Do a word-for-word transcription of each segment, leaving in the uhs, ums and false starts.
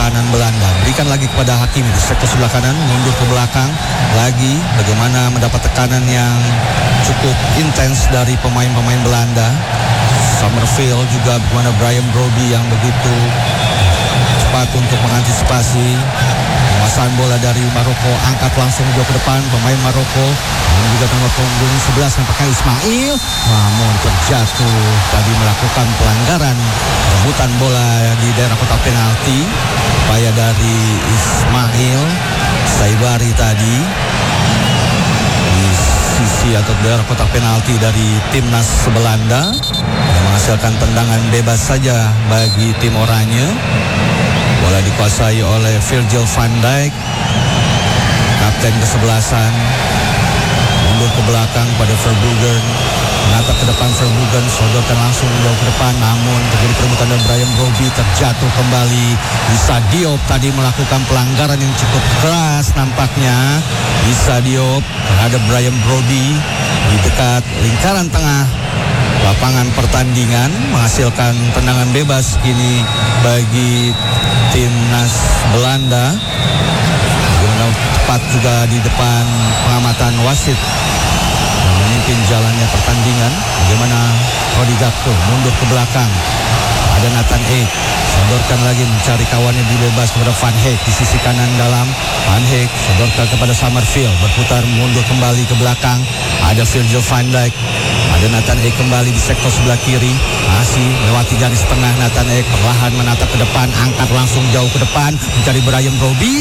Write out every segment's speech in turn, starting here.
pertahanan Belanda. Berikan lagi kepada Hakimi di sektor sebelah kanan, mundur ke belakang lagi. Bagaimana mendapat tekanan yang cukup intens dari pemain-pemain Belanda. Summerfield juga bagaimana Brian Brobby yang begitu cepat untuk mengantisipasi. Penguasaan bola dari Maroko, angkat langsung jauh ke depan pemain Maroko. Dan juga nomor punggung sebelas nampaknya Ismail, namun terjatuh tadi melakukan pelanggaran rebutan bola di daerah kotak penalti. Upaya dari Ismail Saibari tadi di sisi atau daerah kotak penalti dari timnas Belanda yang menghasilkan tendangan bebas saja bagi tim oranye. Bola dikuasai oleh Virgil van Dijk, kapten kesebelasan. Mundur ke belakang pada Verbruggen, menatap ke depan Verbruggen, sodorkan langsung jauh ke depan, namun terjadi perebutan dan Brian Brobby terjatuh kembali. Issa Diop tadi melakukan pelanggaran yang cukup keras nampaknya. Issa Diop terhadap Brian Brobby di dekat lingkaran tengah lapangan pertandingan, menghasilkan tendangan bebas kini bagi timnas Belanda. Bagaimana tepat juga di depan pengamatan wasit yang memimpin jalannya pertandingan. Bagaimana Rodi Gakpo mundur ke belakang, ada Nathan Ake, sodorkan lagi mencari kawannya dibebas kepada Van Heek di sisi kanan dalam. Van Heek sodorkan kepada Summerfield, berputar mundur kembali ke belakang, ada Virgil van Dijk, ada Nathan Ake kembali di sektor sebelah kiri, masih melewati garis tengah. Nathan Ake perlahan menatap ke depan, angkat langsung jauh ke depan mencari Brian Brobby,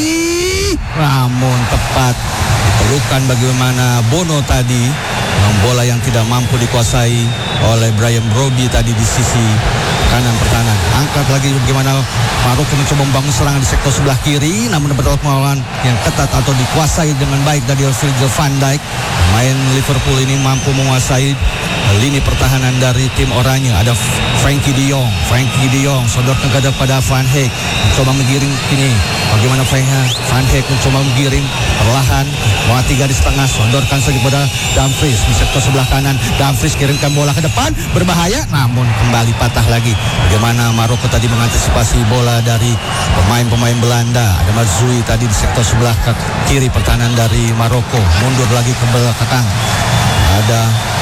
namun tepat ditelukan bagaimana Bono tadi. Bola yang tidak mampu dikuasai oleh Brian Brobby tadi di sisi kanan pertahanan. Angkat lagi bagaimana Maroko mencoba membangun serangan di sektor sebelah kiri, namun dapat pengawalan yang ketat atau dikuasai dengan baik dari Virgil van Dijk. Pemain Liverpool ini mampu menguasai lini pertahanan dari tim oranye. Ada Frankie de Jong, Frankie de Jong sodorkan kepada Van Heek, mencoba menggiring kini. Bagaimana Van Heek mencoba menggiring perlahan melewati garis tengah, sodorkan saja kepada Dumfries di sektor sebelah kanan. Dumfries kirimkan bola ke depan, berbahaya, namun kembali patah lagi. Bagaimana Maroko tadi mengantisipasi bola dari pemain-pemain Belanda. Ada Mazrui tadi di sektor sebelah kiri pertahanan dari Maroko, mundur lagi ke belakang. Ada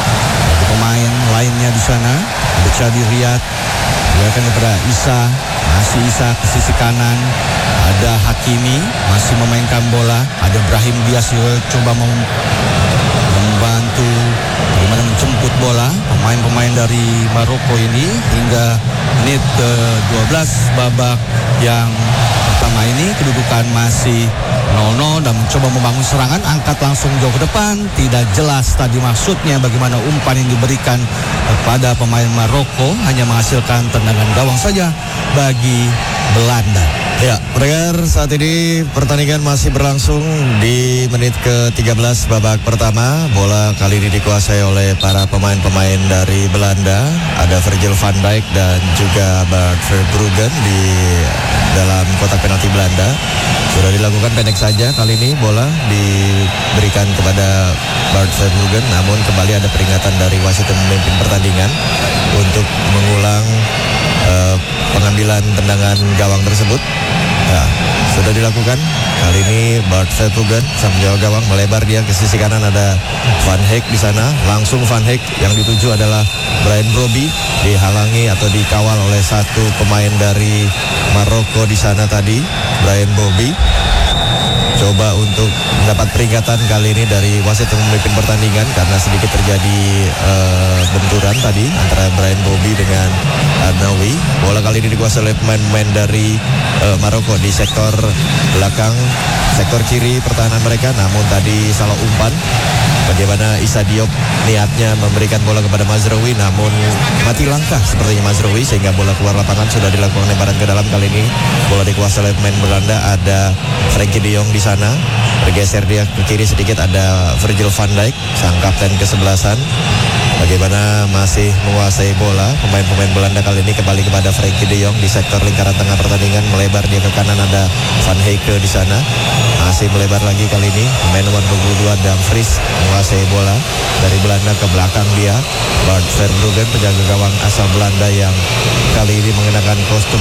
pemain lainnya di sana, ada Chadi Riyad, berikan kepada Isa, masih Isa ke sisi kanan. Ada Hakimi masih memainkan bola, ada Brahim Diaz juga coba mem- membantu bagaimana menjemput bola pemain-pemain dari Maroko ini hingga menit ke dua belas babak yang pertama ini. Kedudukan masih nol nol dan mencoba membangun serangan, angkat langsung jauh ke depan. Tidak jelas tadi maksudnya bagaimana umpan yang diberikan kepada pemain Maroko, hanya menghasilkan tendangan gawang saja bagi Belanda. Ya, pendengar, saat ini pertandingan masih berlangsung di menit ke tiga belas babak pertama. Bola kali ini dikuasai oleh para pemain-pemain dari Belanda. Ada Virgil van Dijk dan juga Bart Verbruggen di dalam kotak penalti Belanda. Sudah dilakukan pendek saja kali ini, bola diberikan kepada Bart Verbruggen, namun kembali ada peringatan dari wasit yang memimpin pertandingan untuk mengulang uh, pengambilan tendangan gawang tersebut. Ya, sudah dilakukan. Kali ini Bart Verbruggen sang penjaga gawang melebar dia ke sisi kanan, ada Van Heek di sana. Langsung Van Heek yang dituju adalah Brian Brobby, dihalangi atau dikawal oleh satu pemain dari Maroko di sana tadi, Brian Brobby. Coba untuk mendapat peringatan kali ini dari wasit yang memimpin pertandingan karena sedikit terjadi uh, benturan tadi antara Brian Brobby dengan Arnaoui. Bola kali ini dikuasai oleh pemain-pemain dari uh, Maroko di sektor belakang, sektor kiri pertahanan mereka, namun tadi salah umpan. Bagaimana Issa Diop niatnya memberikan bola kepada Mazraoui, namun mati langkah sepertinya Mazraoui sehingga bola keluar lapangan. Sudah dilakukan lemparan ke dalam. Kali ini bola dikuasai oleh pemain Belanda, ada Frankie de Jong di sana. Bergeser dia ke kiri sedikit, ada Virgil van Dijk sang kapten kesebelasan. Bagaimana masih menguasai bola pemain-pemain Belanda kali ini kembali kepada Frankie de Jong di sektor lingkaran tengah pertandingan. Melebar dia ke kanan, ada Van Heek di sana. Masih melebar lagi kali ini pemain nomor dua puluh dua Dumfries menguasai bola dari Belanda ke belakang dia. Bart Verbruggen penjaga gawang asal Belanda yang kali ini mengenakan kostum